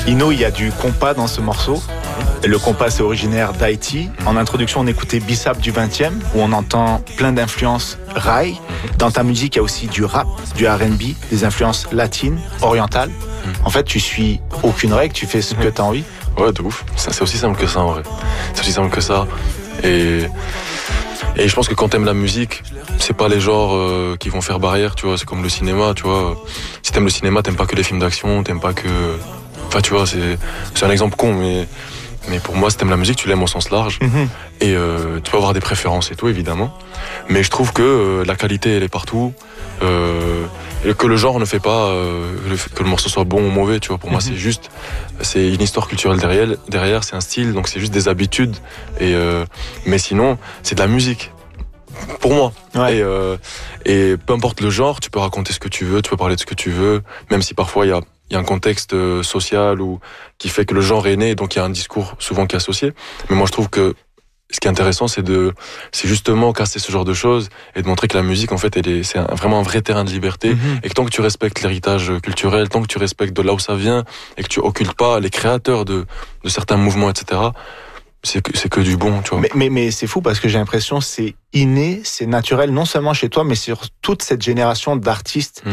Ino, il y a du compas dans ce morceau. Le compas, c'est originaire d'Haïti. En introduction, on écoutait Bissap du 20e, où on entend plein d'influences raï. Dans ta musique, il y a aussi du rap, du R&B, des influences latines, orientales. En fait, tu suis aucune règle, tu fais ce que tu as envie. Ouais, de ouf. C'est aussi simple que ça, en vrai. C'est aussi simple que ça. Et je pense que quand t'aimes la musique, c'est pas les genres qui vont faire barrière, tu vois. C'est comme le cinéma, tu vois. Si t'aimes le cinéma, t'aimes pas que les films d'action, t'aimes pas que... Enfin, tu vois, c'est un exemple con, mais pour moi, si t'aimes la musique, tu l'aimes au sens large. Et tu peux avoir des préférences et tout, évidemment. Mais je trouve que la qualité, elle est partout. Et que le genre ne fait pas que le morceau soit bon ou mauvais, tu vois. Pour moi, c'est une histoire culturelle derrière, c'est un style, donc c'est juste des habitudes. Mais sinon, c'est de la musique. Pour moi. Ouais. Et peu importe le genre, tu peux raconter ce que tu veux, tu peux parler de ce que tu veux, même si parfois il y a un contexte social qui fait que le genre est né, donc il y a un discours souvent qui est associé. Mais moi, je trouve que ce qui est intéressant, c'est justement casser ce genre de choses et de montrer que la musique, en fait, c'est vraiment un vrai terrain de liberté. Et que tant que tu respectes l'héritage culturel, tant que tu respectes de là où ça vient et que tu occultes pas les créateurs de certains mouvements, etc., c'est que du bon, tu vois. Mais c'est fou parce que j'ai l'impression que c'est inné, c'est naturel, non seulement chez toi, mais sur toute cette génération d'artistes